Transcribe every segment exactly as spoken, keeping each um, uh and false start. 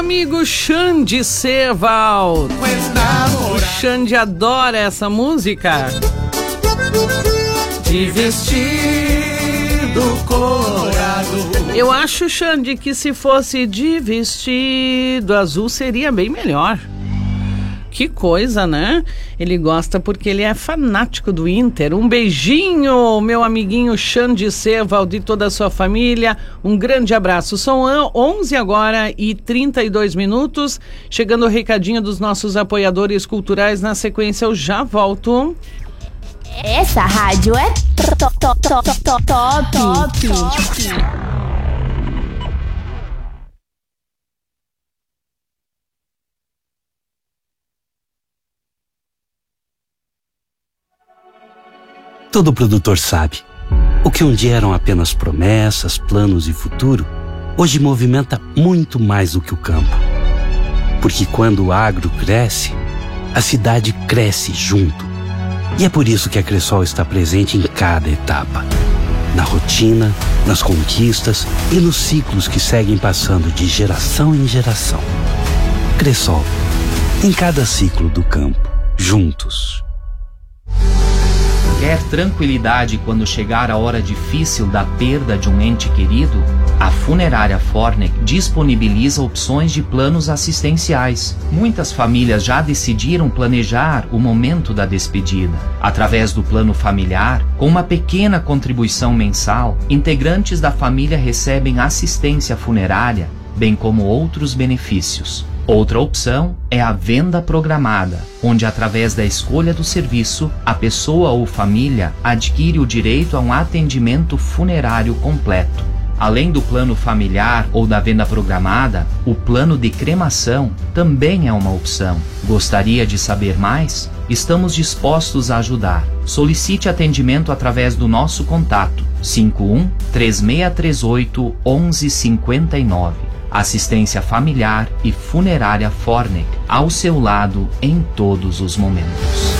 amigo Xande Sevald. O Xande adora essa música. De vestido colorado. Eu acho, Xande, que se fosse de vestido azul seria bem melhor. Que coisa, né? Ele gosta porque ele é fanático do Inter. Um beijinho, meu amiguinho Xande Sevald e toda a sua família. Um grande abraço. São onze agora e trinta e dois minutos. Chegando o recadinho dos nossos apoiadores culturais. Na sequência eu já volto. Essa rádio é top, top, top, top, top, top. Todo produtor sabe, o que um dia eram apenas promessas, planos e futuro, hoje movimenta muito mais do que o campo. Porque quando o agro cresce, a cidade cresce junto. E é por isso que a Cressol está presente em cada etapa. Na rotina, nas conquistas e nos ciclos que seguem passando de geração em geração. Cressol, em cada ciclo do campo, juntos. Quer tranquilidade quando chegar a hora difícil da perda de um ente querido? A Funerária Fornec disponibiliza opções de planos assistenciais. Muitas famílias já decidiram planejar o momento da despedida. Através do plano familiar, com uma pequena contribuição mensal, integrantes da família recebem assistência funerária, bem como outros benefícios. Outra opção é a venda programada, onde através da escolha do serviço, a pessoa ou família adquire o direito a um atendimento funerário completo. Além do plano familiar ou da venda programada, o plano de cremação também é uma opção. Gostaria de saber mais? Estamos dispostos a ajudar. Solicite atendimento através do nosso contato cinco um, três seis três oito, um um cinco nove. Assistência familiar e funerária Fornec, ao seu lado em todos os momentos.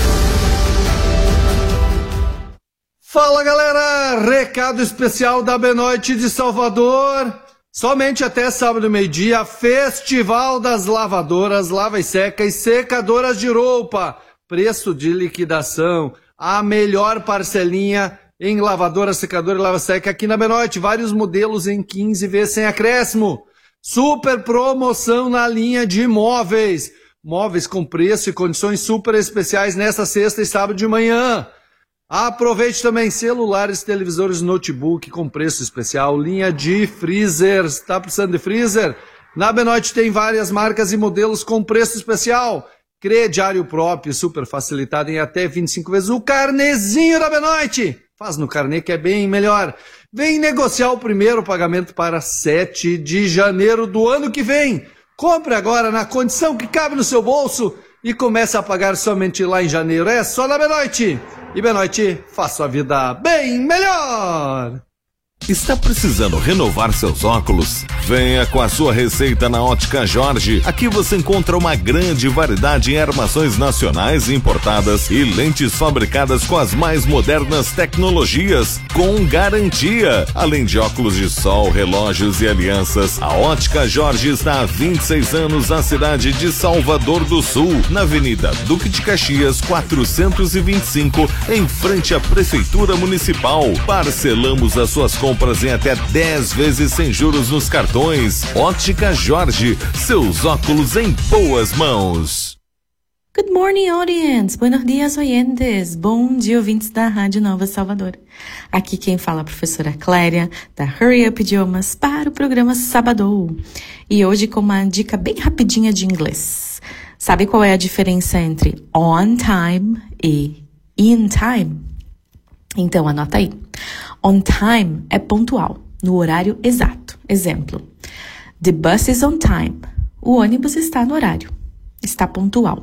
Fala galera, recado especial da Benoit de Salvador. Somente até sábado meio-dia, Festival das Lavadoras, Lava e Seca e Secadoras de Roupa. Preço de liquidação, a melhor parcelinha em lavadora, secadora e lava seca aqui na Benoit. Vários modelos em quinze vezes sem acréscimo. Super promoção na linha de móveis. Móveis com preço e condições super especiais nesta sexta e sábado de manhã. Aproveite também celulares, televisores, notebook com preço especial. Linha de freezers. Está precisando de freezer? Na Benoit tem várias marcas e modelos com preço especial. Crediário próprio, super facilitado em até vinte e cinco vezes. O carnezinho da Benoit. Faz no carnê que é bem melhor. Vem negociar o primeiro pagamento para sete de janeiro do ano que vem. Compre agora na condição que cabe no seu bolso e comece a pagar somente lá em janeiro. É só na Benoit. E Benoit faz sua vida bem melhor. Está precisando renovar seus óculos? Venha com a sua receita na Ótica Jorge. Aqui você encontra uma grande variedade em armações nacionais e importadas e lentes fabricadas com as mais modernas tecnologias, com garantia. Além de óculos de sol, relógios e alianças, a Ótica Jorge está há vinte e seis anos na cidade de Salvador do Sul, na Avenida Duque de Caxias, quatrocentos e vinte e cinco, em frente à Prefeitura Municipal. Parcelamos as suas compras Compras em até dez vezes sem juros nos cartões. Ótica Jorge, seus óculos em boas mãos. Good morning, audience. Buenos dias, oyentes. Bom dia, ouvintes da Rádio Nova Salvador. Aqui quem fala é a professora Cléria, da Hurry Up Idiomas, para o programa Sabadão. E hoje com uma dica bem rapidinha de inglês. Sabe qual é a diferença entre on time e in time? Então, anota aí. On time é pontual, no horário exato. Exemplo, the bus is on time. O ônibus está no horário, está pontual.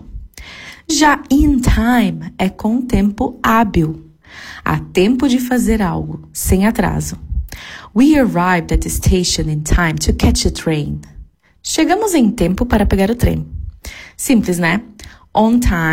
Já in time é com tempo hábil. Há tempo de fazer algo, sem atraso. We arrived at the station in time to catch a train. Chegamos em tempo para pegar o trem. Simples, né? On time